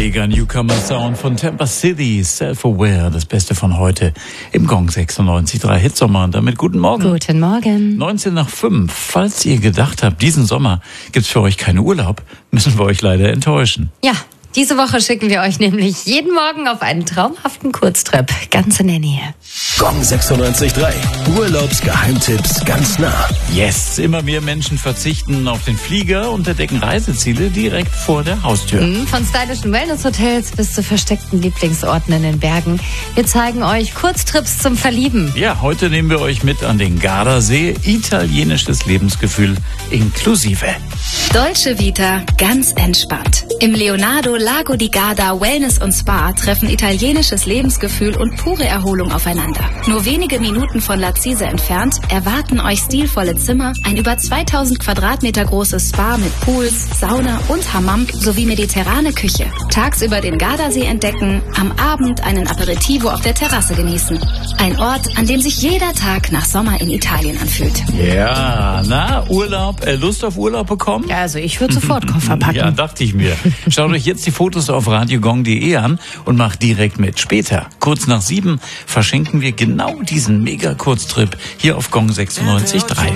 Mega Newcomer Sound von Tampa City, Self-Aware, das Beste von heute im Gong 96.3 Hitsommer. Und damit guten Morgen. Guten Morgen. 19 nach 5. Falls ihr gedacht habt, diesen Sommer gibt's für euch keinen Urlaub, müssen wir euch leider enttäuschen. Ja, diese Woche schicken wir euch nämlich jeden Morgen auf einen traumhaften Kurztrip, ganz in der Nähe. Gong 96.3. Urlaubsgeheimtipps ganz nah. Yes, immer mehr Menschen verzichten auf den Flieger und entdecken Reiseziele direkt vor der Haustür. Von stylischen Wellness-Hotels bis zu versteckten Lieblingsorten in den Bergen. Wir zeigen euch Kurztrips zum Verlieben. Ja, heute nehmen wir euch mit an den Gardasee. Italienisches Lebensgefühl inklusive. Dolce Vita, ganz entspannt. Im Leonardo Lago di Garda Wellness und Spa treffen italienisches Lebensgefühl und pure Erholung aufeinander. Nur wenige Minuten von Lazise entfernt erwarten euch stilvolle Zimmer, ein über 2000 Quadratmeter großes Spa mit Pools, Sauna und Hammam sowie mediterrane Küche. Tagsüber den Gardasee entdecken, am Abend einen Aperitivo auf der Terrasse genießen. Ein Ort, an dem sich jeder Tag nach Sommer in Italien anfühlt. Ja, na, Lust auf Urlaub bekommen? Ja, also ich würde sofort Koffer packen. Ja, dachte ich mir. Schaut euch jetzt die Fotos auf radiogong.de an und macht direkt mit. Später, kurz nach 7, verschenken wir genau diesen Mega-Kurztrip hier auf Gong 96.3.